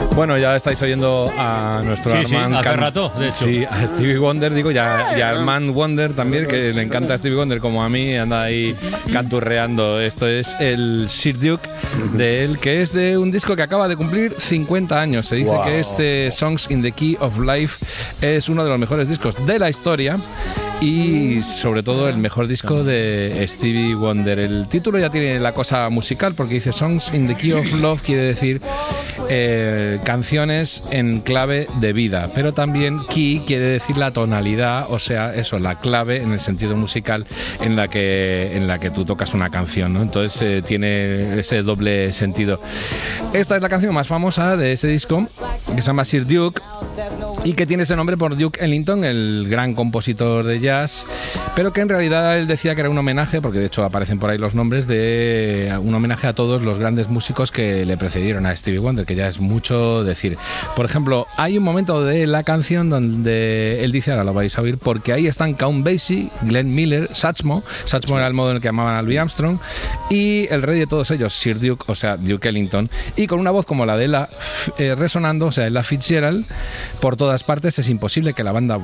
Bueno, ya estáis oyendo a nuestro Armand. Hace rato, de hecho. Sí, a Stevie Wonder, digo, y a Armand Wonder también, que le encanta a Stevie Wonder como a mí, anda ahí canturreando. Esto es el Sir Duke de él, que es de un disco que acaba de cumplir 50 años. Se dice que este Songs in the Key of Life es uno de los mejores discos de la historia y sobre todo el mejor disco de Stevie Wonder. El título ya tiene la cosa musical porque dice Songs in the Key of Love, quiere decir canciones en clave de vida, pero también key quiere decir la tonalidad, o sea, eso, la clave en el sentido musical en la que tú tocas una canción, ¿no? Entonces tiene ese doble sentido. Esta es la canción más famosa de ese disco, que se llama Sir Duke, y que tiene ese nombre por Duke Ellington, el gran compositor de jazz, pero que en realidad él decía que era un homenaje, porque de hecho aparecen por ahí los nombres, de un homenaje a todos los grandes músicos que le precedieron a Stevie Wonder, que ya es mucho decir. Por ejemplo, hay un momento de la canción donde él dice, ahora lo vais a oír, porque ahí están Count Basie, Glenn Miller, Satchmo era el modo en el que llamaban a Louis Armstrong, y el rey de todos ellos, Sir Duke, o sea, Duke Ellington, y con una voz como la de Ella resonando, o sea, Ella Fitzgerald, por todas partes. Es imposible que la banda